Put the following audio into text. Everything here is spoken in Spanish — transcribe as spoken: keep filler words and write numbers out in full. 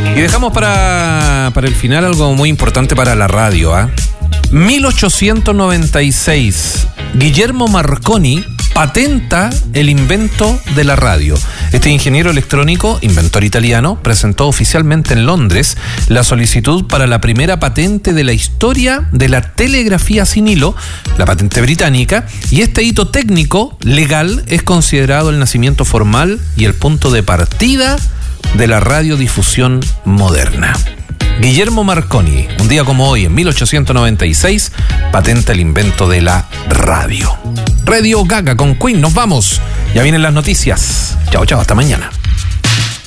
Y dejamos para, para el final algo muy importante para la radio, ¿ah? ¿eh? mil ochocientos noventa y seis, Guillermo Marconi patenta el invento de la radio. Este ingeniero electrónico, inventor italiano, presentó oficialmente en Londres la solicitud para la primera patente de la historia de la telegrafía sin hilo, la patente británica, y este hito técnico legal es considerado el nacimiento formal y el punto de partida de la radiodifusión moderna. Guillermo Marconi, un día como hoy, en mil ochocientos noventa y seis, patenta el invento de la radio. Radio Gaga con Queen, nos vamos. Ya vienen las noticias. Chao, chao, hasta mañana.